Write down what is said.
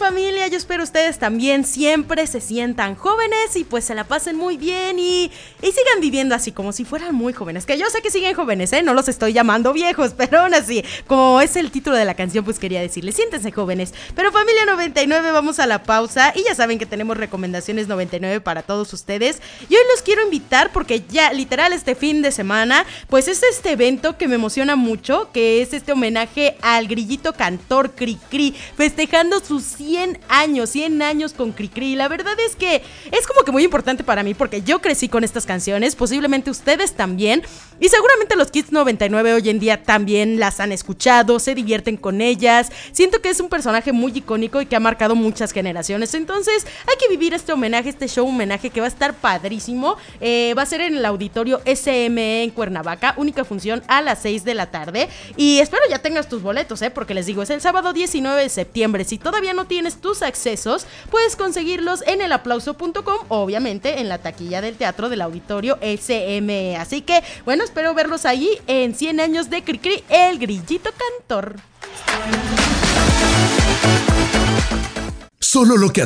familia, yo espero ustedes también siempre se sientan jóvenes y pues se la pasen muy bien y sigan viviendo así como si fueran muy jóvenes, que yo sé que siguen jóvenes, no los estoy llamando viejos, pero aún así, como es el título de la canción, pues quería decirles, siéntense jóvenes. Pero familia 99, vamos a la pausa y ya saben que tenemos recomendaciones 99 para todos ustedes y hoy los quiero invitar porque ya literal este fin de semana pues es este evento que me emociona mucho, que es este homenaje al grillito cantor Cricri, festejando sus 100 años con Cricri. La verdad es que es como que muy importante para mí porque yo crecí con estas canciones, posiblemente ustedes también, y seguramente los Kids 99 hoy en día también las han escuchado, se divierten con ellas. Siento que es un personaje muy icónico y que ha marcado muchas generaciones, entonces hay que vivir este homenaje, este show homenaje que va a estar padrísimo. Va a ser en el auditorio SME en Cuernavaca, única función a las 6 de la tarde y espero ya tengas tus boletos, porque les digo, es el sábado 19 de septiembre. Si todavía no tienes tus accesos, puedes conseguirlos en elaplauso.com, obviamente en la taquilla del teatro del auditorio SME. Así que, bueno, espero verlos ahí en 100 años de Cricri, el grillito cantor. Solo lo que